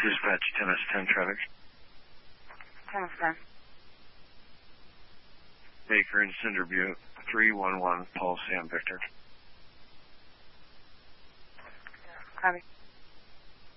Dispatch 10S10 traffic. 10S10. Baker and Cinder Butte, 311 Paul Sam Victor. Copy.